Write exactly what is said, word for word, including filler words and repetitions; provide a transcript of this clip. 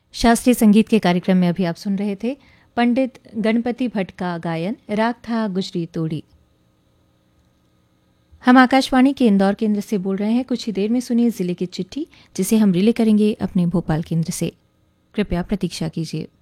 शास्त्रीय संगीत के कार्यक्रम में अभी आप सुन रहे थे पंडित गणपति भट्ट का गायन। राग था गुजरी तोड़ी। हम आकाशवाणी के इंदौर केंद्र से बोल रहे हैं। कुछ ही देर में सुनिए जिले की चिट्ठी, जिसे हम रिले करेंगे अपने भोपाल केंद्र से। कृपया प्रतीक्षा कीजिए।